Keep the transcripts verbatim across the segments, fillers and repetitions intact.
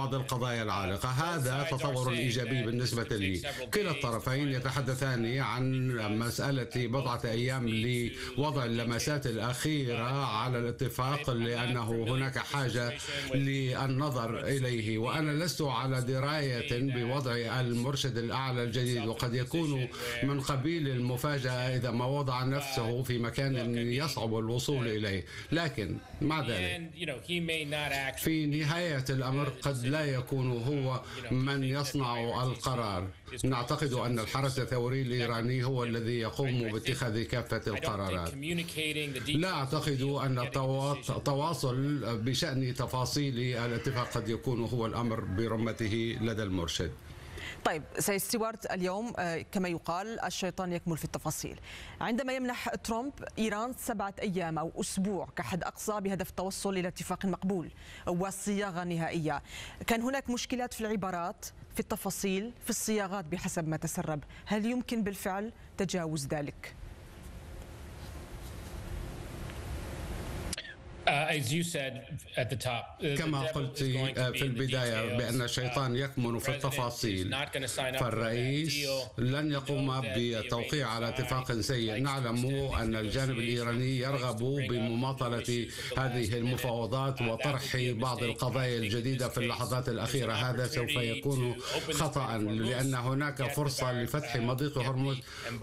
بعض القضايا العالقة. هذا تطور إيجابي بالنسبة لي. كلا الطرفين يتحدثان عن مسألة بضعة أيام لوضع اللمسات الأخيرة على الاتفاق، لأنه هناك حاجة للنظر إليه، وأنا لست على دراية بوضع المرشد الأعلى الجديد، وقد يكون من قبيل المفاجأة إذا ما وضع نفسه في مكان يصعب الوصول إليه. لكن مع ذلك في نهاية الأمر قد لا يكون هو من يصنع القرار. نعتقد أن الحرس الثوري الإيراني هو الذي يقوم باتخاذ كافة القرارات. لا أعتقد أن التواصل بشأن تفاصيل الاتفاق قد يكون هو الأمر برمته لدى المرشد. طيب سيد ستيوارت، اليوم كما يقال الشيطان يكمل في التفاصيل. عندما يمنح ترامب إيران سبعة أيام أو أسبوع كحد أقصى بهدف التوصل إلى اتفاق مقبول والصياغة نهائية، كان هناك مشكلات في العبارات، في التفاصيل، في الصياغات بحسب ما تسرب. هل يمكن بالفعل تجاوز ذلك؟ كما قلت في البداية بأن الشيطان يكمن في التفاصيل، فالرئيس لن يقوم بالتوقيع على اتفاق سيء. نعلم أن الجانب الإيراني يرغب بمماطلة هذه المفاوضات وطرح بعض القضايا الجديدة في اللحظات الأخيرة. هذا سوف يكون خطأ، لأن هناك فرصة لفتح مضيق هرمز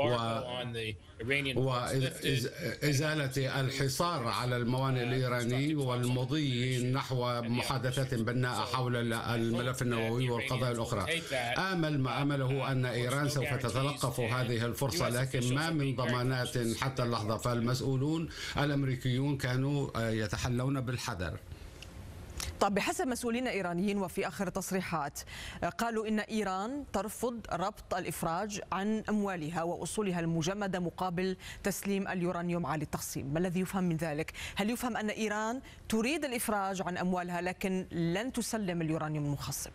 وإزالة الحصار على الموانئ الإيراني والمضي نحو محادثات بناءة حول الملف النووي والقضايا الأخرى. آمل ما أمله أن إيران سوف تتلقف هذه الفرصة، لكن ما من ضمانات حتى اللحظة. فالمسؤولون الأمريكيون كانوا يتحلون بالحذر. طب بحسب مسؤولين إيرانيين وفي آخر تصريحات قالوا إن إيران ترفض ربط الإفراج عن أموالها وأصولها المجمدة مقابل تسليم اليورانيوم عالي التخصيب. ما الذي يفهم من ذلك؟ هل يفهم أن إيران تريد الإفراج عن أموالها لكن لن تسلم اليورانيوم المخصب؟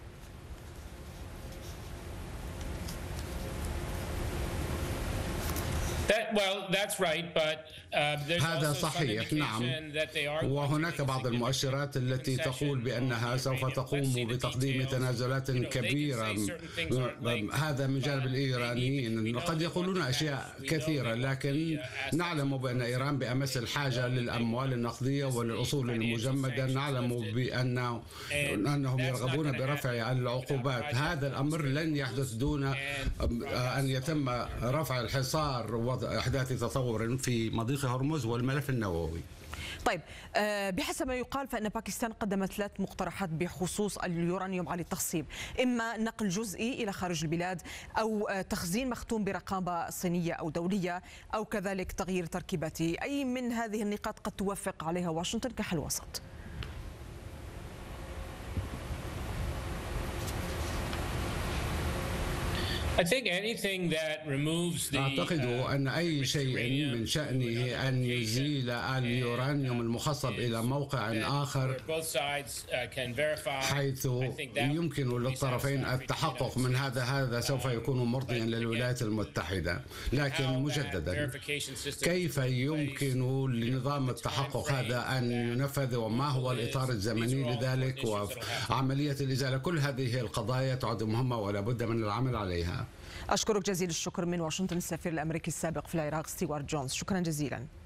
هذا صحيح، نعم، وهناك بعض المؤشرات التي تقول بأنها سوف تقوم بتقديم تنازلات كبيرة. هذا من جانب الإيرانيين، قد يقولون أشياء كثيرة، لكن نعلم بأن إيران بأمس الحاجة للأموال النقدية وللأصول المجمدة. نعلم بأن أنهم يرغبون برفع العقوبات. هذا الأمر لن يحدث دون أن يتم رفع الحصار وإحداث تطور في مضيق هرمز والملف النووي. طيب بحسب ما يقال فإن باكستان قدمت ثلاث مقترحات بخصوص اليورانيوم عالي التخصيب، إما نقل جزئي إلى خارج البلاد، أو تخزين مختوم برقابة صينية أو دولية، أو كذلك تغيير تركيبته. أي من هذه النقاط قد توافق عليها واشنطن كحل وسط؟ أعتقد أن أي شيء من شأنه أن يزيل اليورانيوم المخصب إلى موقع آخر حيث يمكن للطرفين التحقق من هذا هذا سوف يكون مرضيا للولايات المتحدة. لكن مجددا، كيف يمكن لنظام التحقق هذا أن ينفذ، وما هو الإطار الزمني لذلك، وعملية الإزالة؟ كل هذه القضايا تعد مهمة ولا بد من العمل عليها. أشكرك جزيل الشكر من واشنطن السفير الأمريكي السابق في العراق ستيوارت جونز، شكرا جزيلا.